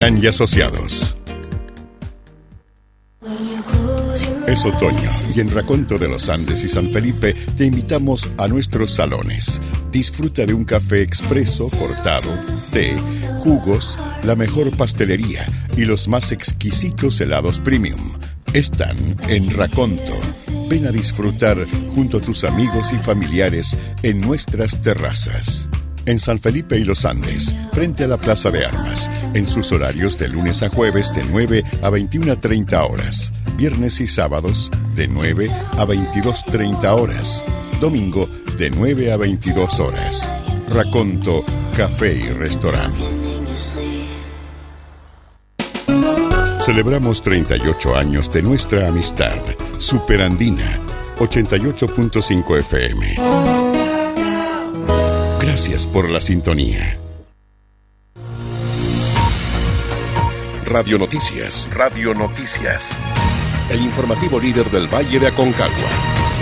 Millán y Asociados. Es otoño y en Raconto de los Andes y San Felipe te invitamos a nuestros salones. Disfruta de un café expreso, cortado, té, jugos, la mejor pastelería y los más exquisitos helados premium. Están en Raconto. Ven a disfrutar junto a tus amigos y familiares en nuestras terrazas. En San Felipe y los Andes, frente a la Plaza de Armas, en sus horarios de lunes a jueves de 9 a 21:30 horas, viernes y sábados de 9 a 22:30 horas, domingo de 9 a 22 horas. Raconto, café y restaurante. Celebramos 38 años de nuestra amistad. Superandina, 88.5 FM. Gracias por la sintonía. Radio Noticias. Radio Noticias. El informativo líder del Valle de Aconcagua.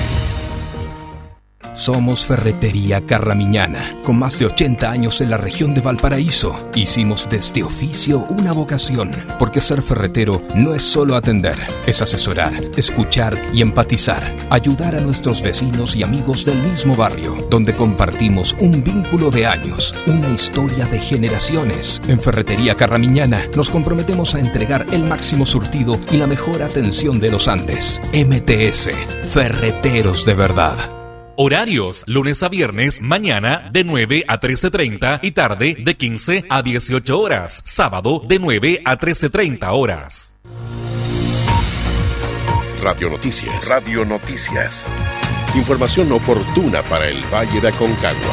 Somos Ferretería Carramiñana, con más de 80 años en la región de Valparaíso. Hicimos de este oficio una vocación, porque ser ferretero no es solo atender, es asesorar, escuchar y empatizar, ayudar a nuestros vecinos y amigos del mismo barrio, donde compartimos un vínculo de años, una historia de generaciones. En Ferretería Carramiñana nos comprometemos a entregar el máximo surtido y la mejor atención de los Andes. MTS, Ferreteros de verdad. Horarios, lunes a viernes, mañana de 9 a 13:30 y tarde de 15 a 18 horas. Sábado de 9 a 13:30 horas. Radio Noticias. Radio Noticias. Información oportuna para el Valle de Aconcagua.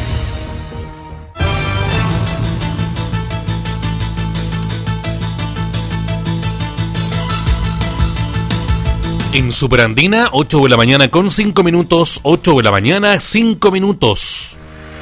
En Superandina, 8 de la mañana con 5 minutos, 8 de la mañana, 5 minutos.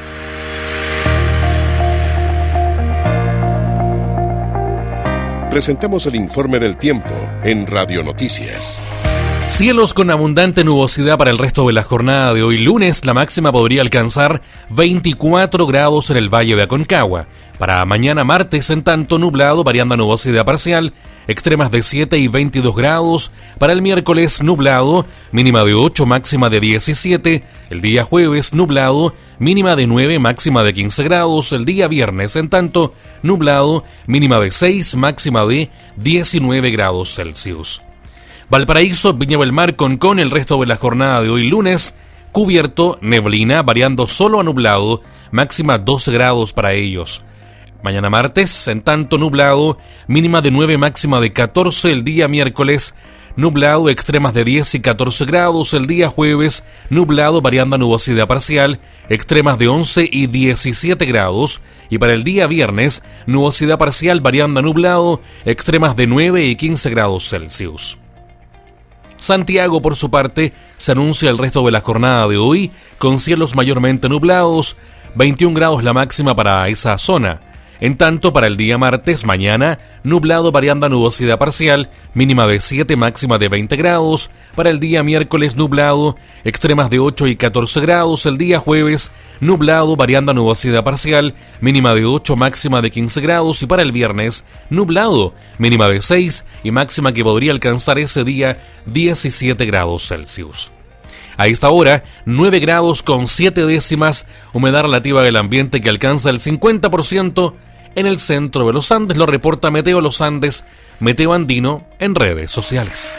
Presentamos el informe del tiempo en Radio Noticias. Cielos con abundante nubosidad para el resto de la jornada de hoy lunes. La máxima podría alcanzar 24 grados en el Valle de Aconcagua. Para mañana martes, en tanto, nublado, variando a nubosidad parcial, extremas de 7 y 22 grados. Para el miércoles, nublado, mínima de 8, máxima de 17. El día jueves, nublado, mínima de 9, máxima de 15 grados. El día viernes, en tanto, nublado, mínima de 6, máxima de 19 grados Celsius. Valparaíso, Viña del Mar, Concón, el resto de la jornada de hoy lunes, cubierto, neblina, variando solo a nublado, máxima 12 grados para ellos. Mañana martes, en tanto, nublado, mínima de 9, máxima de 14. El día miércoles, nublado, extremas de 10 y 14 grados. El día jueves, nublado, variando a nubosidad parcial, extremas de 11 y 17 grados. Y para el día viernes, nubosidad parcial, variando a nublado, extremas de 9 y 15 grados Celsius. Santiago, por su parte, se anuncia el resto de la jornada de hoy con cielos mayormente nublados, 21 grados la máxima para esa zona. En tanto, para el día martes, mañana, nublado variando a nubosidad parcial, mínima de 7, máxima de 20 grados. Para el día miércoles, nublado, extremas de 8 y 14 grados. El día jueves, nublado variando a nubosidad parcial, mínima de 8, máxima de 15 grados. Y para el viernes, nublado, mínima de 6 y máxima que podría alcanzar ese día 17 grados Celsius. A esta hora, 9 grados con 7 décimas, humedad relativa del ambiente que alcanza el 50% en el centro de los Andes. Lo reporta Meteo Los Andes, Meteo Andino en redes sociales.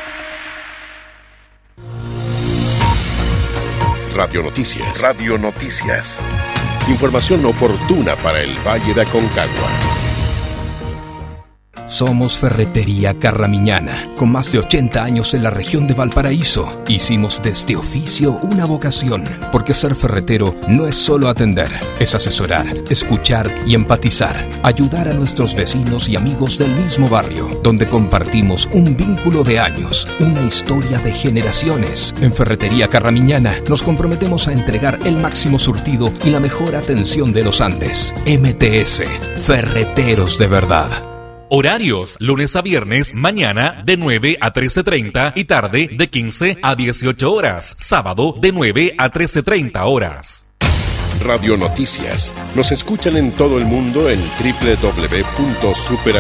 Radio Noticias. Radio Noticias. Información oportuna para el Valle de Aconcagua. Somos Ferretería Carramiñana, con más de 80 años en la región de Valparaíso. Hicimos de este oficio una vocación, porque ser ferretero no es solo atender, es asesorar, escuchar y empatizar, ayudar a nuestros vecinos y amigos del mismo barrio, donde compartimos un vínculo de años, una historia de generaciones. En Ferretería Carramiñana nos comprometemos a entregar el máximo surtido y la mejor atención de los Andes. MTS, Ferreteros de verdad. Horarios, lunes a viernes, mañana de 9 a 13:30 y tarde de 15 a 18 horas. Sábado de 9 a 13:30 horas. Radio Noticias. Nos escuchan en todo el mundo en www.super